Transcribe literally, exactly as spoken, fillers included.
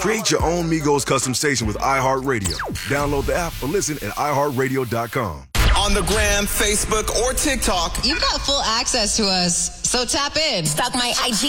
Create your own Migos custom station with iHeartRadio. Download the app or listen at i heart radio dot com. On the gram, Facebook, or TikTok, you've got full access to us, so tap in. Stalk my I G